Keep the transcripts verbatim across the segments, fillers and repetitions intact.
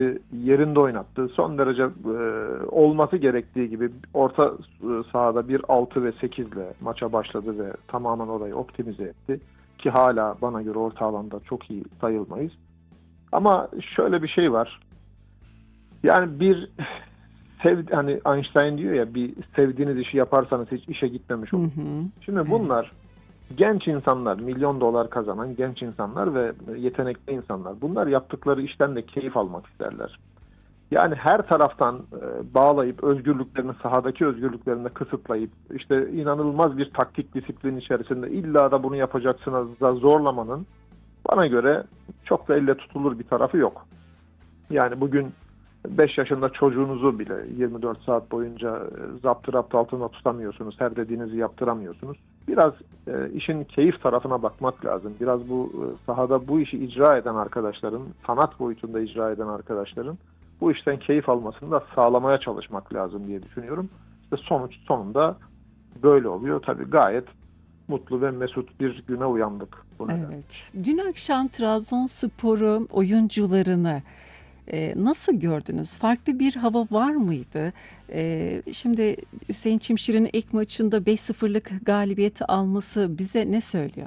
yerinde oynattı. Son derece e, olması gerektiği gibi orta e, sahada bir altı ve sekiz ile maça başladı ve tamamen orayı optimize etti. Ki hala bana göre orta alanda çok iyi sayılmayız. Ama şöyle bir şey var. Yani bir sev, hani Einstein diyor ya, bir sevdiğiniz işi yaparsanız hiç işe gitmemiş Hı olur. hı. Şimdi Evet. bunlar genç insanlar, milyon dolar kazanan genç insanlar ve yetenekli insanlar. Bunlar yaptıkları işten de keyif almak isterler. Yani her taraftan e, bağlayıp özgürlüklerini, sahadaki özgürlüklerini kısıtlayıp işte inanılmaz bir taktik disiplin içerisinde illa da bunu yapacaksınız da zorlamanın bana göre çok da elle tutulur bir tarafı yok. Yani bugün beş yaşında çocuğunuzu bile yirmi dört saat boyunca e, zaptı altında tutamıyorsunuz. Her dediğinizi yaptıramıyorsunuz. Biraz e, işin keyif tarafına bakmak lazım. Biraz bu e, sahada bu işi icra eden arkadaşların, sanat boyutunda icra eden arkadaşların bu işten keyif almasını da sağlamaya çalışmak lazım diye düşünüyorum. İşte sonuç sonunda böyle oluyor. Tabii gayet mutlu ve mesut bir güne uyandık bu nedenle. Evet. Dün akşam Trabzonspor'u, oyuncularını e, nasıl gördünüz? Farklı bir hava var mıydı? E, şimdi Hüseyin Çimşir'in ilk maçında beş sıfırlık galibiyeti alması bize ne söylüyor?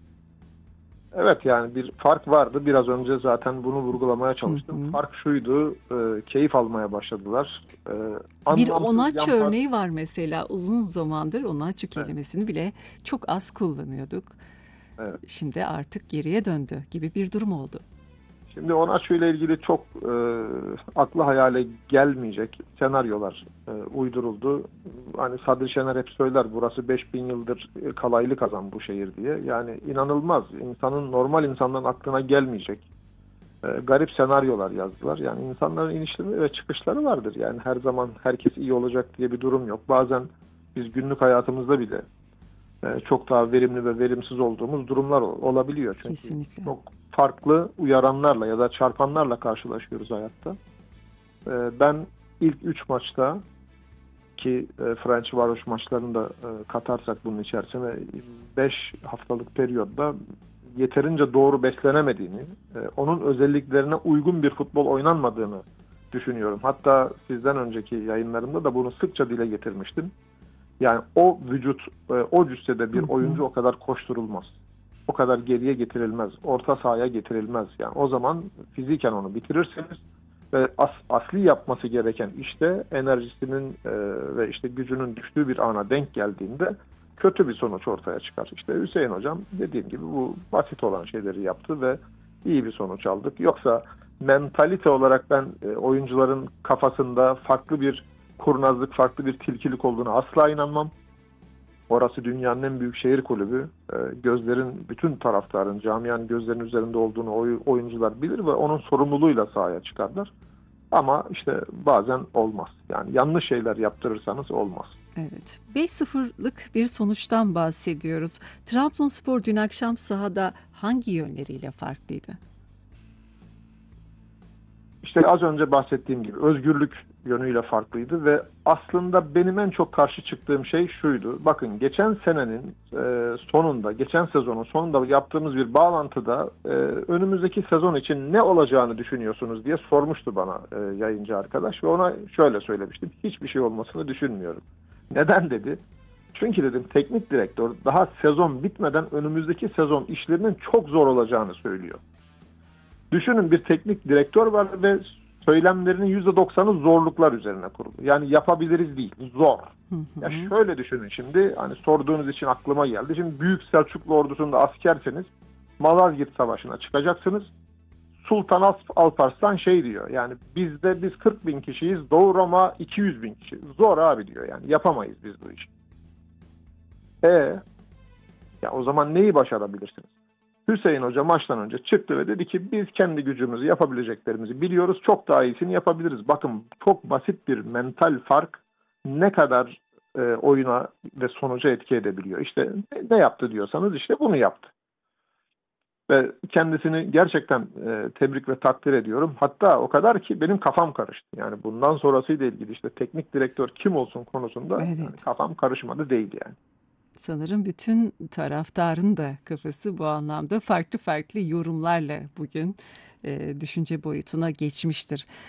Evet, yani bir fark vardı. Biraz önce zaten bunu vurgulamaya Hı çalıştım. hı. Fark şuydu, e, keyif almaya başladılar. E, Bir anlamsız onaç yan pas. örneği var mesela. Uzun zamandır onaç Evet, kelimesini bile çok az kullanıyorduk. evet. Şimdi artık geriye döndü gibi bir durum oldu. Şimdi Onaçu ile ilgili çok e, aklı hayale gelmeyecek senaryolar e, uyduruldu. Hani Sadri Şener hep söyler, burası beş bin yıldır e, kalaylı kazan bu şehir diye. Yani inanılmaz, insanın, normal insanların aklına gelmeyecek e, garip senaryolar yazdılar. Yani insanların inişleri ve çıkışları vardır. Yani her zaman herkes iyi olacak diye bir durum yok. Bazen biz günlük hayatımızda bile e, çok daha verimli ve verimsiz olduğumuz durumlar ol- olabiliyor. Çünkü Kesinlikle. çok farklı uyaranlarla ya da çarpanlarla karşılaşıyoruz hayatta. E, ben ilk üç maçta ki e, Fenerbahçe maçlarını da e, katarsak bunun içerisine beş haftalık periyotta yeterince doğru beslenemediğini, e, onun özelliklerine uygun bir futbol oynanmadığını düşünüyorum. Hatta sizden önceki yayınlarımda da bunu sıkça dile getirmiştim. Yani o vücut, e, o cüssede Hı bir hı. oyuncu o kadar koşturulmaz. O kadar geriye getirilmez. Orta sahaya getirilmez. Yani o zaman fiziken onu bitirirsiniz ve as, asli yapması gereken işte enerjisinin e, ve işte gücünün düştüğü bir ana denk geldiğinde kötü bir sonuç ortaya çıkar. İşte Hüseyin Hocam dediğim gibi bu basit olan şeyleri yaptı ve iyi bir sonuç aldık. Yoksa mentalite olarak ben e, oyuncuların kafasında farklı bir kurnazlık, farklı bir tilkilik olduğunu asla inanmam. Orası dünyanın en büyük şehir kulübü. E, gözlerin, bütün taraftarın, camianın gözlerinin üzerinde olduğunu oy- oyuncular bilir ve onun sorumluluğuyla sahaya çıkarlar. Ama işte bazen olmaz. Yani yanlış şeyler yaptırırsanız olmaz. Evet. beş sıfırlık bir sonuçtan bahsediyoruz. Trabzonspor dün akşam sahada hangi yönleriyle farklıydı? İşte az önce bahsettiğim gibi özgürlük yönüyle farklıydı ve aslında benim en çok karşı çıktığım şey şuydu. Bakın, geçen senenin e, sonunda, geçen sezonun sonunda yaptığımız bir bağlantıda e, önümüzdeki sezon için ne olacağını düşünüyorsunuz diye sormuştu bana e, yayıncı arkadaş ve ona şöyle söylemiştim. Hiçbir şey olmasını düşünmüyorum. Neden dedi? Çünkü dedim, teknik direktör daha sezon bitmeden önümüzdeki sezon işlerinin çok zor olacağını söylüyor. Düşünün, bir teknik direktör var ve söylemlerinin yüzde doksanı zorluklar üzerine kurulu. Yani yapabiliriz değil, zor. Hı Ya hı. şöyle düşünün şimdi, hani sorduğunuz için aklıma geldi. Şimdi Büyük Selçuklu ordusunda askerseniz Malazgirt Savaşı'na çıkacaksınız. Sultan Alp- Alparslan şey diyor, yani bizde biz kırk bin kişiyiz, Doğu Roma iki yüz bin kişi. Zor abi diyor, yani yapamayız biz bu işi. E ya o zaman neyi başarabilirsiniz? Hüseyin Hoca maçtan önce çıktı ve dedi ki biz kendi gücümüzü, yapabileceklerimizi biliyoruz. Çok daha iyisini yapabiliriz. Bakın, çok basit bir mental fark ne kadar e, oyuna ve sonuca etki edebiliyor. İşte ne, ne yaptı diyorsanız işte bunu yaptı. Ve kendisini gerçekten e, tebrik ve takdir ediyorum. Hatta o kadar ki benim kafam karıştı. Yani bundan sonrasıyla ilgili işte teknik direktör kim olsun konusunda yani Evet. kafam karışmadı değil yani. Sanırım bütün taraftarın da kafası bu anlamda farklı farklı yorumlarla bugün e, düşünce boyutuna geçmiştir.